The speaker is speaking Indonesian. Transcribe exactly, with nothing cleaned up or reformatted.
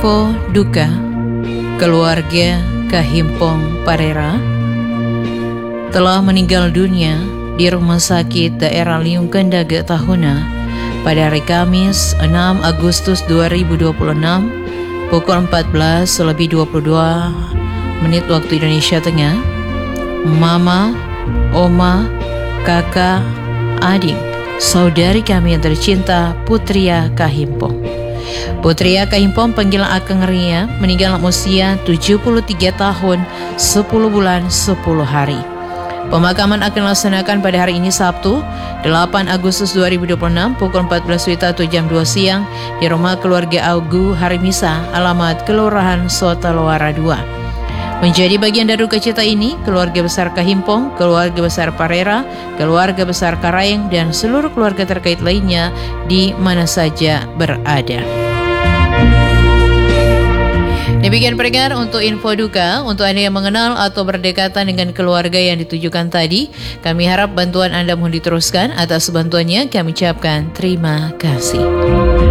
Info duka keluarga Kahimpong Parera telah meninggal dunia di Rumah Sakit Daerah Liung Kendaga Tahuna pada hari Kamis enam Agustus dua ribu dua puluh enam pukul empat belas lebih dua puluh dua menit waktu Indonesia Tengah. Mama, oma, kakak, adik, saudari kami yang tercinta Putria Kahimpong. Putria Kahimpong panggilan Akang Ria meninggal dalam usia tujuh puluh tiga tahun sepuluh bulan sepuluh hari. Pemakaman akan dilaksanakan pada hari ini Sabtu delapan Agustus dua ribu dua puluh enam pukul empat belas atau jam dua siang di rumah keluarga Augu Harimisa, alamat Kelurahan Sotalowara dua. Menjadi bagian dari duka cita ini, keluarga besar Kahimpong, keluarga besar Parera, keluarga besar Karaeng, dan seluruh keluarga terkait lainnya di mana saja berada. Demikian pendengar untuk info duka. Untuk Anda yang mengenal atau berdekatan dengan keluarga yang ditujukan tadi, kami harap bantuan Anda mohon diteruskan. Atas bantuannya kami ucapkan terima kasih.